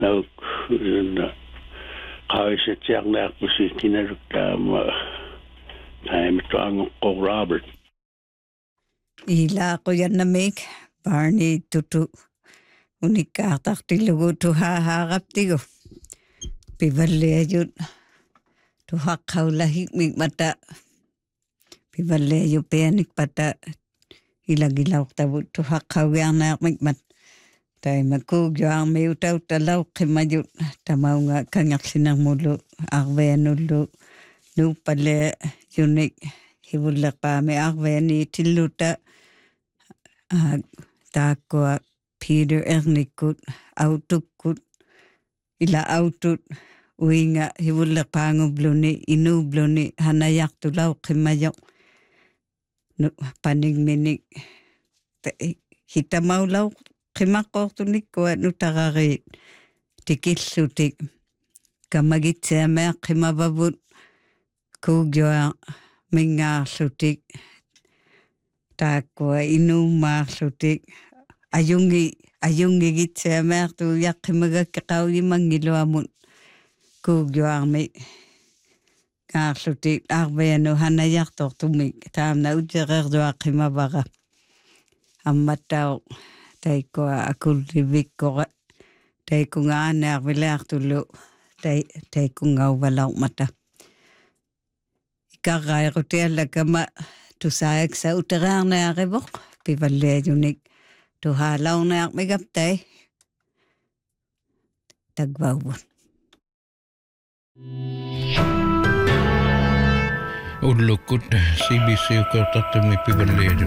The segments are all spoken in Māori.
Now, kaisetiarnaarpusi kinaluktaama taimituanguqqo Robert. Ilaaquyannamik Barney tutu unikkaartartillugu tuhahaaraptigu pivalliajut tuhaqqaulahikmik mata pivalliaju pianik pata ilagilaurtavut tuhaqqaugiarnaarmik mat taimakuugiarmi utauttalauqimajut tamaunga kangerlinermulu arvianullu nuuppalle junik hivulleqaami arviani tilluta taakkua Peter Ernikkut autukkut ila autut uinga hivulleqaangubluni inuubluni hanayartulauqimmajoq panigminik hitamaulau qimaqqortunikkua nutarariit tikillutik kamagitsiameaq qimavavut kuugjua mingaarlutik taakkua inuummaarlutik ajungigitsiameartu yaqqimagakkeqauyimangiluamut kuugjuarmi ngaarlutik arvianu hanayartortumik taamna utseqerluaqimavara ammatau taikua akullivikkora taikungaanaarvilaartullu taikungauvalaumata ikarraiqutiallakama tusaaksa uteraarnaarivoq pivalliajunik tuhaalaurnaarmigaptai tagvauvun ullukut CBC uqortartumi pivalliaju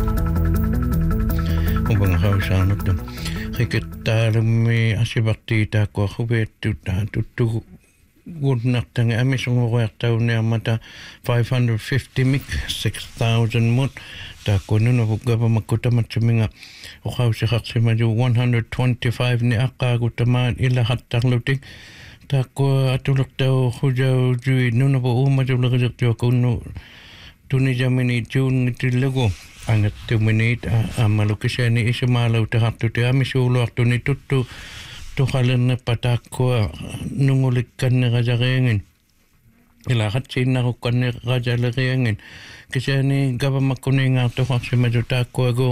ubangahausaanuttu qikittaalummi asivartii taakkua quviattut tuttu gudnartanga amisunguruartauniarmata 550 mik 6,000 mut taakkununavu gavamakkutamatsuminga uqausiqarsimaju 125 ni aqqaagutamaat ilahattarlutik taakkua atulertau hujaujui nunavu uumatuleqiliqtuakunnu tunijamini tuunnitillugu angattuminit ammalukisani isumaalautarartuti amisuuluartuni tuttu tuqalernerpa taakkua nungulikkannerajariangin ilaaqatsiinnarukkannerajaleriangin kisani gavamakkuningaartuqarsimaju taakkuagu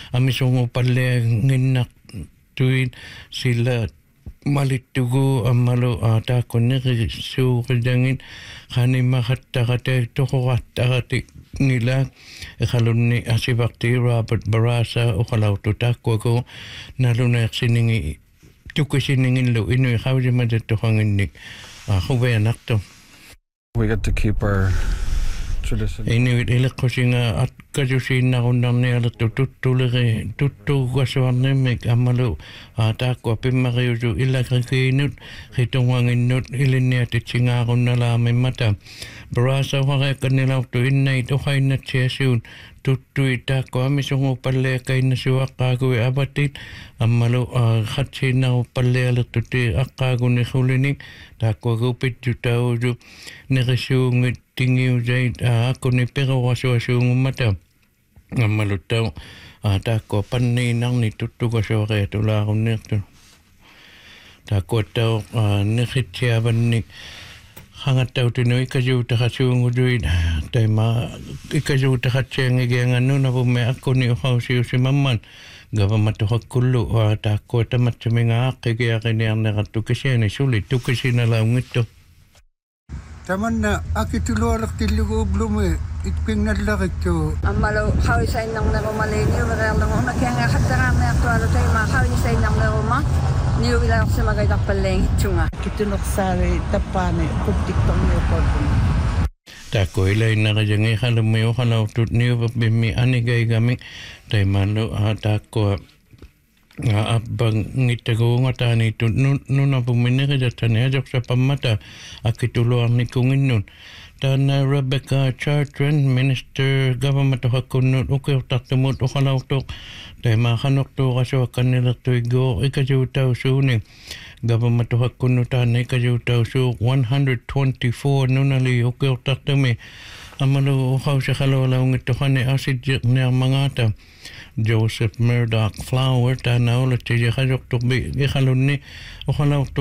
amisunguupallianginnartuit silla malittugu ammalu taakkunnerisuuqillangin qanimahattaqatai toqoqartarati ngila iqalunni asivarti Robert Barasa uqalautu taakkuagu naluneersiningi tukusiningillu inui qaulimatattuqanginnik quvianartu. We get to keep our tradition. Inuit ileqqusinga atkajusiinnarunnernialertu tuttuugasuarnimmik ammalu taakkua pimmariusu illakrikiinut qitunganginnut ilinniatitsigaarunalaamimmata Barasa uqariakkannilautu innait uqainnatsiasuun tuttui taakkua amisunguupalliakkainasuaqqaagui apatit ammalu qatsiinnaruppallialertuti aqqaagunniqulinik taakkuagu pitjutauju nerisuungit tingiusait akkuni peruasuasuungummata ammaluttau taakkua panniinarni tuttugasuariatulaarunniartu taakkuattau neritsiavannik hangattautinu ikasuutaqasuungutuit taima ikasuutaqatsiangigiangannunavumme akkuni uqausiusimamman gavamatuqakkullu taakkua tamatsuminga aqqigiaqiniarneqattu kisiani suli tukisinalaungittu tamanna akituluaraqtillugu blume itpingnallaqittu ammalu hawisainarnerumaleeniuvereerlugu unakianga hattaraarneartualu taima hawisainarneruma niuvilaorsimagaitarpalleengitsunga kitunersaari tappaani quttiktorniuqorpun taakku ilainarajangi qalummi uqalautut niuvapimmi anigaigami taimalu taakkua abbangittaguungataaniitut nunapummineridattani ajoqsapammata akituluarnikunginnun taana Rebecca Chartrand Minister Government hakkunnut uqiortartumut uqalautuq taimaqanortuuqasuaqqannilertuigguuq ikasuutausuuni Government hakkunnut taana ikasuutausuuq 124 nunali uqiortartumi amalu uqausiqalualaungittuqani asitjiqniarmangata Joseph Murdoch Flower taana ulatsi iqaluqtuqbi iqalunni uqalautuq